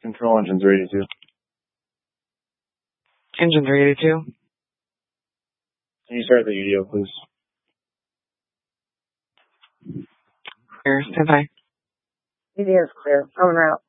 Control engines ready to. Engines ready to. Can you start the UDO, please? Clear. Stand by. UDO is clear. On route.